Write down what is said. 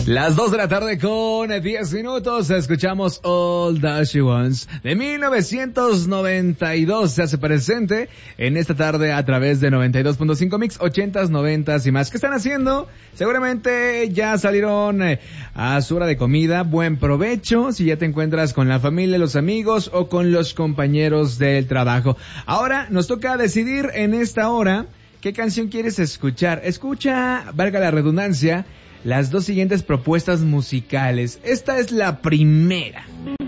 Las 2 de la tarde con 10 minutos, escuchamos All That She Wants de 1992. Se hace presente en esta tarde a través de 92.5 Mix, 80s, 90s y más. ¿Qué están haciendo? Seguramente ya salieron a su hora de comida. Buen provecho si ya te encuentras con la familia, los amigos o con los compañeros del trabajo. Ahora nos toca decidir en esta hora qué canción quieres escuchar. Escucha, valga la redundancia, las dos siguientes propuestas musicales. Esta es la primera.